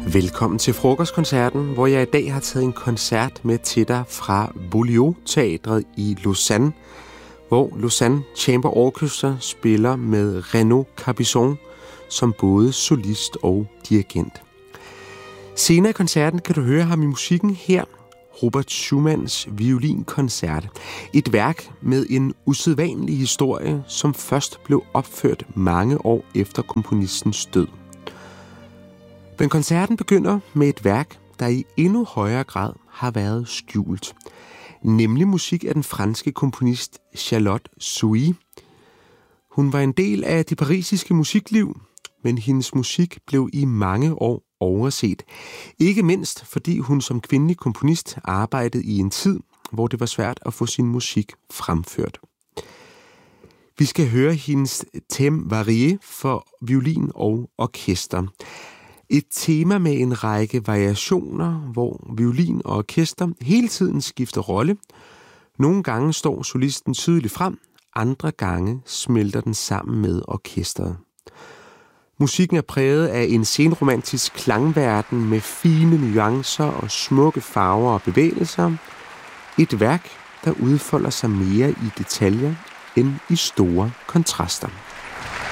Velkommen til frokostkoncerten, hvor jeg i dag har taget en koncert med til dig fra Beaulieu-teatret i Lausanne, hvor Lausanne Chamber Orchestra spiller med Renaud Capuçon som både solist og dirigent. Senere i koncerten kan du høre ham i musikken her, Robert Schumanns violinkoncert. Et værk med en usædvanlig historie, som først blev opført mange år efter komponistens død. Men koncerten begynder med et værk, der i endnu højere grad har været skjult. Nemlig musik af den franske komponist Charlotte Souy. Hun var en del af det parisiske musikliv, men hendes musik blev i mange år overset. Ikke mindst fordi hun som kvindelig komponist arbejdede i en tid, hvor det var svært at få sin musik fremført. Vi skal høre hendes thème varié for violin og orkester. Et tema med en række variationer, hvor violin og orkester hele tiden skifter rolle. Nogle gange står solisten tydeligt frem, andre gange smelter den sammen med orkestret. Musikken er præget af en senromantisk klangverden med fine nuancer og smukke farver og bevægelser. Et værk, der udfolder sig mere i detaljer end i store kontraster.